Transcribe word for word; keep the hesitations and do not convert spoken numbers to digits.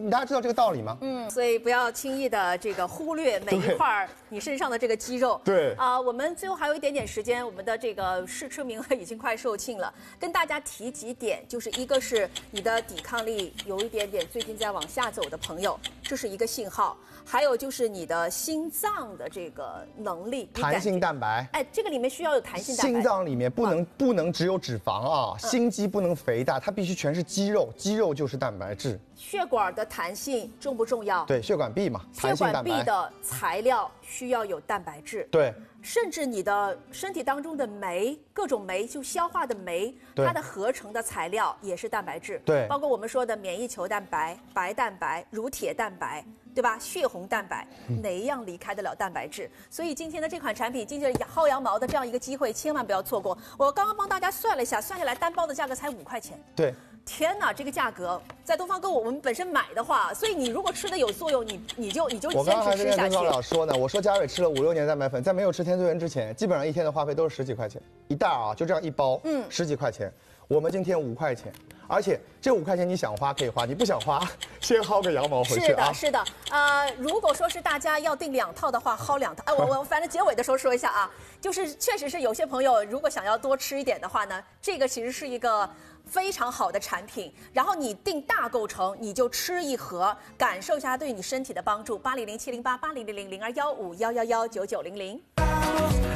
大家知道这个道理吗？ 嗯，所以不要轻易的这个忽略每一块你身上的这个肌肉。 对啊、呃，我们最后还有一点点时间，我们的这个试吃名额已经快售罄了，跟大家提几点，就是一个是你的抵抗力有一点点最近在往下走的朋友，这是一个信号。还有就是你的心脏的这个能力， 弹性蛋白， 哎，这个里面需要有弹性蛋白。 心脏里面不能、啊、不能只有脂肪啊，嗯、心肌不能肥大，它必须全是肌肉，肌肉就是蛋白质。 血管的弹性重不重要？ 对，血管壁嘛，弹性蛋白。 血管壁的材料需要有蛋白质。 对。 甚至你的身体当中的酶，各种酶，就消化的酶，它的合成的材料也是蛋白质。 对， 包括我们说的免疫球蛋白、白蛋白、乳铁蛋白，对吧？血红蛋白，哪一样离开得了蛋白质？所以今天的这款产品，今天薅羊毛的这样一个机会，千万不要错过。我刚刚帮大家算了一下，算下来单包的价格才五块钱。 对。 天哪，这个价格在东方购物我们本身买的话，所以你如果吃的有作用，你你就你就坚持吃下去。 我刚刚还是跟东方老说呢，我说佳蕊吃了五六年蛋白粉，在没有吃天萃源之前，基本上一天的花费都是十几块钱一袋啊，就这样一包，嗯，十几块钱。我们今天五块钱，而且这五块钱你想花可以花，你不想花，先薅个羊毛回去啊。 是的，是的，呃，如果说是大家要订两套的话，薅两套。哎，我我反正结尾的时候说一下啊，就是确实是有些朋友如果想要多吃一点的话呢，这个其实是一个非常好的产品。然后你订大构成，你就吃一盒，感受一下它对你身体的帮助。八零零七零八八零零零零二幺五幺幺幺九九零零。